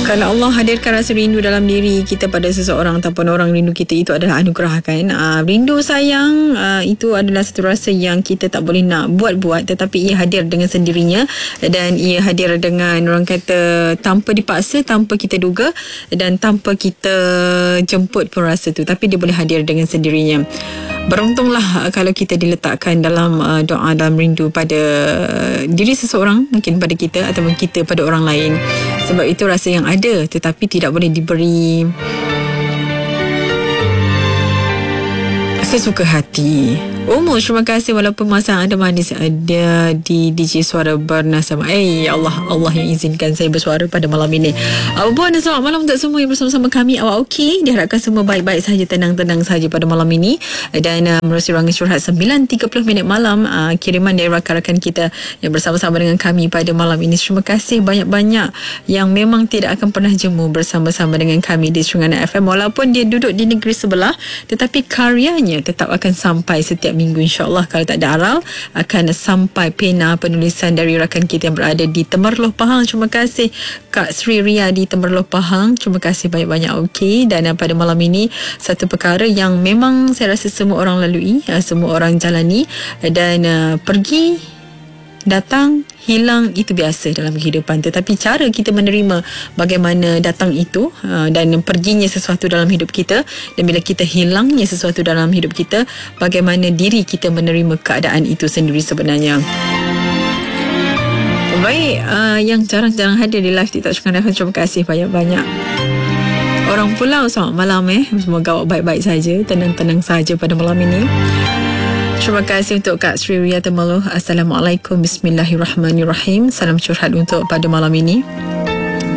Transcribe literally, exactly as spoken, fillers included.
Kalau Allah hadirkan rasa rindu dalam diri kita pada seseorang ataupun orang rindu kita, itu adalah anugerah kan. Uh, rindu sayang uh, itu adalah satu rasa yang kita tak boleh nak buat-buat, tetapi ia hadir dengan sendirinya dan ia hadir dengan orang kata tanpa dipaksa, tanpa kita duga dan tanpa kita jemput pun rasa tu, tapi dia boleh hadir dengan sendirinya. Beruntunglah kalau kita diletakkan dalam uh, doa dalam rindu pada diri seseorang, mungkin pada kita ataupun kita pada orang lain. Sebab itu rasa yang ada tetapi tidak boleh diberi sesuka hati. Umur, terima kasih walaupun masa anda manis ada di D J Suara Bernasama. Eh, ya Allah, Allah yang izinkan saya bersuara pada malam ini. Apa pun, selamat malam untuk semua yang bersama-sama kami. Awak okey? Diharapkan semua baik-baik saja, tenang-tenang saja pada malam ini. Dan uh, menerusi ruangan curhat sembilan tiga puluh minit malam, uh, kiriman dari rakan-rakan kita yang bersama-sama dengan kami pada malam ini. Terima kasih banyak-banyak yang memang tidak akan pernah jemu bersama-sama dengan kami di Serungan F M. Walaupun dia duduk di negeri sebelah, tetapi karyanya tetap akan sampai setiap minggu, insyaAllah. Kalau tak ada aral, akan sampai pena penulisan dari rakan kita yang berada di Temerloh Pahang. Terima kasih Kak Sri Ria di Temerloh Pahang. Terima kasih banyak-banyak. Okey, dan uh, pada malam ini satu perkara yang memang saya rasa semua orang lalui, uh, semua orang jalani, dan uh, pergi datang, hilang, itu biasa dalam kehidupan. Tetapi cara kita menerima bagaimana datang itu uh, dan perginya sesuatu dalam hidup kita, dan bila kita hilangnya sesuatu dalam hidup kita, bagaimana diri kita menerima keadaan itu sendiri sebenarnya. Baik, uh, yang jarang-jarang hadir di live TikTok Serungan F M, terima kasih banyak-banyak. Orang Pulau, selamat malam eh. Semoga awak baik-baik saja, tenang-tenang saja pada malam ini. Terima kasih untuk Kak Sri Ria Temerloh. Assalamualaikum, bismillahirrahmanirrahim. Salam curhat untuk pada malam ini.